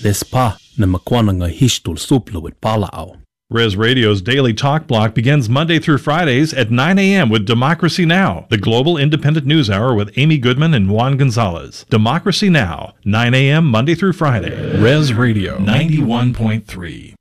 Vespa na makwana nga hishtul suplo with palao. Res Radio's Daily Talk Block begins Monday through Fridays at 9 a.m. with Democracy Now!, the global independent news hour with Amy Goodman and Juan Gonzalez. Democracy Now!, 9 a.m. Monday through Friday. Res Radio 91.3.